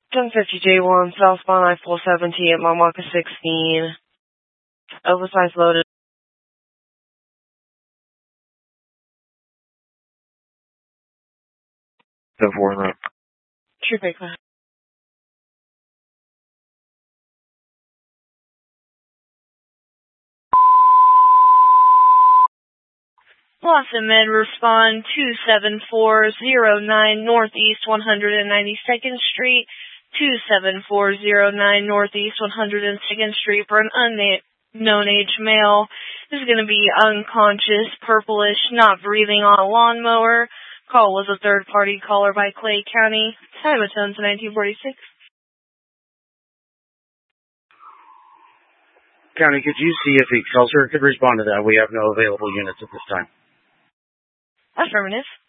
1050J1, southbound I-470 at mile marker 16. Oversized loaded. The 4 route. True Baker. Blossom Med respond 27409 Northeast 192nd Street, 27409 Northeast 102nd Street for an unknown age male. This is going to be unconscious, purplish, not breathing on a lawnmower. Call was a third-party caller by Clay County. Time of tones 1946. County, could you see if Excelsior could respond to that? We have no available units at this time. Affirmative.